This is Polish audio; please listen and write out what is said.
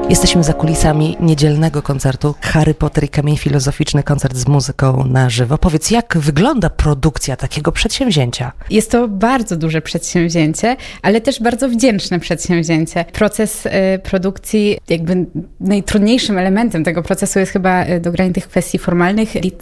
Jesteśmy za kulisami niedzielnego koncertu Harry Potter i Kamień Filozoficzny, koncert z muzyką na żywo. Powiedz, jak wygląda produkcja takiego przedsięwzięcia? Jest to bardzo duże przedsięwzięcie, ale też bardzo wdzięczne przedsięwzięcie. Proces produkcji, jakby najtrudniejszym elementem tego procesu jest chyba dogranie tych kwestii formalnych.